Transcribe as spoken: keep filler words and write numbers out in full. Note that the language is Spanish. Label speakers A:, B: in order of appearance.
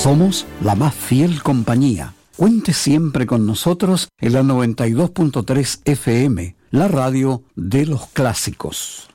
A: Somos la más fiel compañía. Cuente siempre con nosotros en la noventa y dos punto tres F M, la radio de los clásicos.